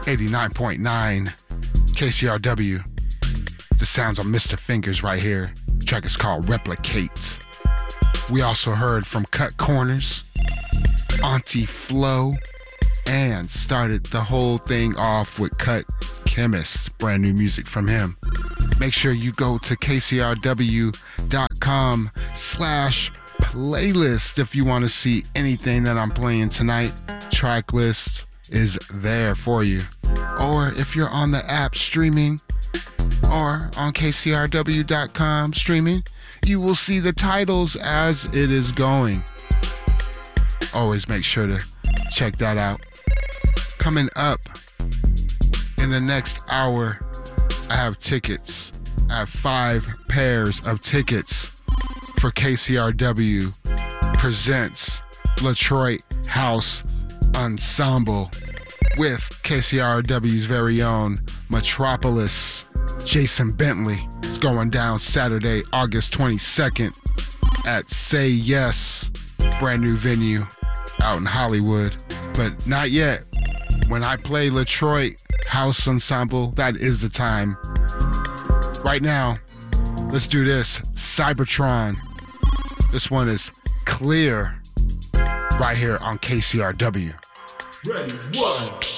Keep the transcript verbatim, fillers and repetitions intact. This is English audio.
eighty-nine point nine K C R W. The sounds of Mister Fingers right here. The track is called Replicate. We also heard from Cut Corners, Auntie Flo, and started the whole thing off with Cut Chemist. Brand new music from him. Make sure you go to kcrw.com slash playlist if you want to see anything that I'm playing tonight. Track list is there for you. Or if you're on the app streaming or on k c r w dot com streaming, you will see the titles as it is going. Always make sure to check that out. Coming up in the next hour, I have tickets. I have five pairs of tickets for K C R W presents Latroit House Ensemble with K C R W's very own Metropolis Jason Bentley. It's going down Saturday, August twenty-second at Say Yes, brand new venue out in Hollywood. But not yet. When I play Latroit House Ensemble, that is the time. Right now, let's do this. Cybertron. This one is Clear right here on K C R W. Ready, one.